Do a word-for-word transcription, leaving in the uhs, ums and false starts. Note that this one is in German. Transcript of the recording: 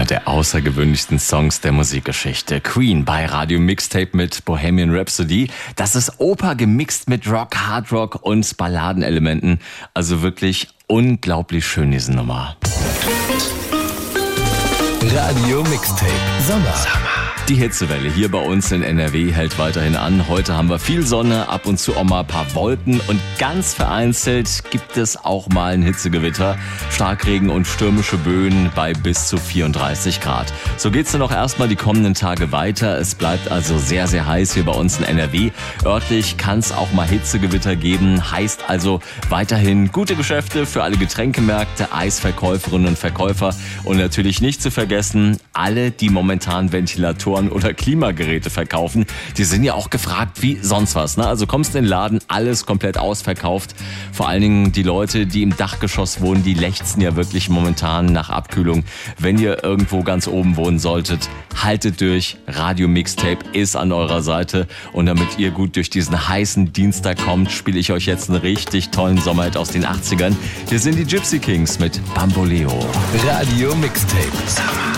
der außergewöhnlichsten Songs der Musikgeschichte. Queen bei Radio Mixtape mit Bohemian Rhapsody. Das ist Oper gemixt mit Rock, Hard Rock und Balladenelementen. Also wirklich unglaublich schön, diese Nummer. Radio Mixtape Sommer. Die Hitzewelle hier bei uns in N R W hält weiterhin an. Heute haben wir viel Sonne, ab und zu auch mal ein paar Wolken und ganz vereinzelt gibt es auch mal ein Hitzegewitter. Starkregen und stürmische Böen bei bis zu vierunddreißig Grad. So geht's dann auch erstmal die kommenden Tage weiter. Es bleibt also sehr, sehr heiß hier bei uns in N R W. Örtlich kann es auch mal Hitzegewitter geben. Heißt also weiterhin gute Geschäfte für alle Getränkemärkte, Eisverkäuferinnen und Verkäufer und natürlich nicht zu vergessen, alle, die momentan Ventilatoren oder Klimageräte verkaufen, die sind ja auch gefragt wie sonst was. Ne? Also kommst in den Laden, alles komplett ausverkauft. Vor allen Dingen die Leute, die im Dachgeschoss wohnen, die lechzen ja wirklich momentan nach Abkühlung. Wenn ihr irgendwo ganz oben wohnen solltet, haltet durch. Radio Mixtape ist an eurer Seite. Und damit ihr gut durch diesen heißen Dienstag kommt, spiele ich euch jetzt einen richtig tollen Sommerhit aus den achtzigern. Wir sind die Gypsy Kings mit Bamboleo. Radio Mixtape.